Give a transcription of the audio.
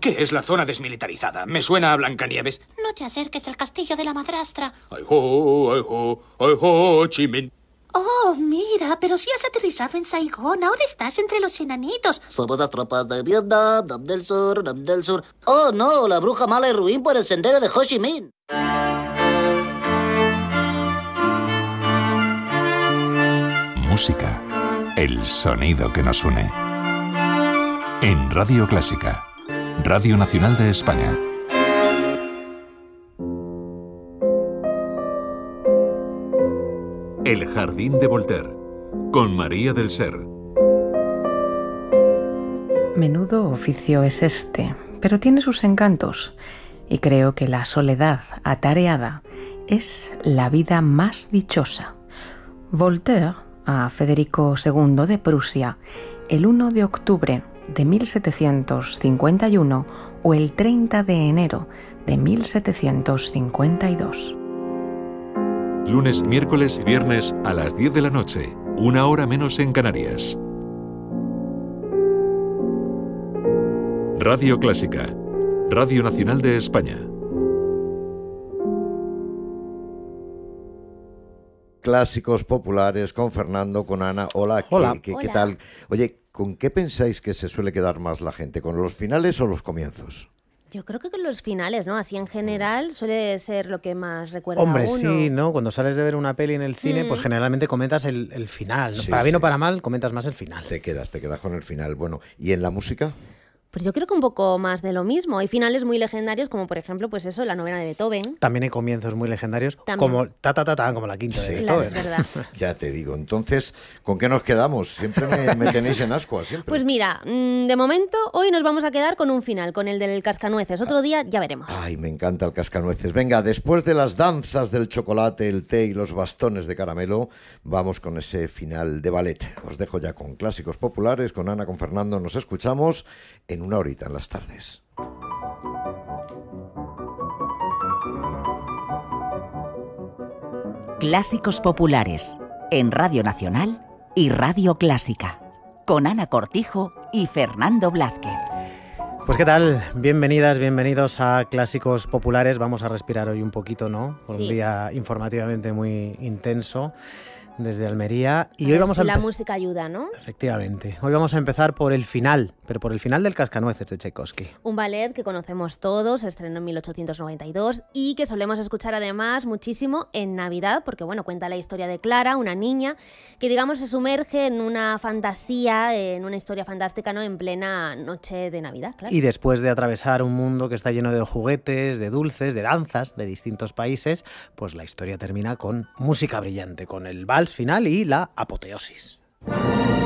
¿Qué es la zona desmilitarizada? Me suena a Blancanieves. No te acerques al castillo de la madrastra. Ay ho, Chi Minh. Oh, mira, pero si has aterrizado en Saigón, ahora estás entre los enanitos. Somos las tropas de Vietnam, Nam del Sur, Nam del Sur. Oh, no, la bruja mala y ruin por el sendero de Ho Chi Minh. Música, el sonido que nos une. En Radio Clásica, Radio Nacional de España. El Jardín de Voltaire, con María del Ser. Menudo oficio es este, pero tiene sus encantos, y creo que la soledad atareada es la vida más dichosa. Voltaire, a Federico II de Prusia, el 1 de octubre de 1751 o el 30 de enero de 1752. Lunes, miércoles y viernes a las 10 de la noche, 1 hora menos en Canarias. Radio Clásica, Radio Nacional de España. Clásicos populares con Fernando, con Ana. Hola, Hola. ¿Qué tal? Oye, ¿con qué pensáis que se suele quedar más la gente? ¿Con los finales o los comienzos? Yo creo que con los finales, ¿no? Así en general suele ser lo que más recuerda Hombre, a uno. sí, ¿no? Cuando sales de ver una peli en el cine, pues generalmente comentas el final, ¿no? Sí, Para bien sí. o para mal, comentas más el final. Te quedas con el final. Bueno, ¿y en la música? Pues yo creo que un poco más de lo mismo. Hay finales muy legendarios, como por ejemplo, pues eso, la novena de Beethoven. También hay comienzos muy legendarios, También. como como la quinta de Claro, Beethoven. es verdad. Ya te digo. Entonces, ¿con qué nos quedamos? Siempre me tenéis en ascuas, siempre. Pues mira, de momento, hoy nos vamos a quedar con un final, con el del cascanueces. Otro día ya veremos. Ay, me encanta el cascanueces. Venga, después de las danzas del chocolate, el té y los bastones de caramelo, vamos con ese final de ballet. Os dejo ya con clásicos populares, con Ana, con Fernando. Nos escuchamos en una horita en las tardes. Clásicos populares en Radio Nacional y Radio Clásica, con Ana Cortijo y Fernando Blázquez. Pues qué tal, bienvenidas, bienvenidos a Clásicos Populares. Vamos a respirar hoy un poquito, ¿no? Por un día informativamente muy intenso desde Almería. Y hoy vamos si la música ayuda, ¿no? Efectivamente. Hoy vamos a empezar por el final, pero por el final del Cascanueces de Tchaikovsky. Un ballet que conocemos todos, se estrenó en 1892 y que solemos escuchar además muchísimo en Navidad, porque bueno, cuenta la historia de Clara, una niña que digamos se sumerge en una fantasía, en una historia fantástica, ¿no? En plena noche de Navidad, claro. Y después de atravesar un mundo que está lleno de juguetes, de dulces, de danzas de distintos países, pues la historia termina con música brillante, con el vals final y la apoteosis.